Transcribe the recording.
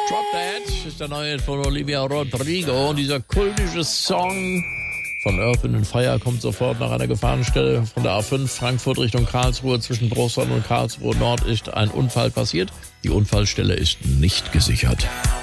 Drop That ist der neue von Olivia Rodrigo. Und dieser kultische Song von Earth, Wind & Fire kommt sofort nach einer Gefahrenstelle von der A5 Frankfurt Richtung Karlsruhe. Zwischen Bruchsal und Karlsruhe Nord ist ein Unfall passiert. Die Unfallstelle ist nicht gesichert.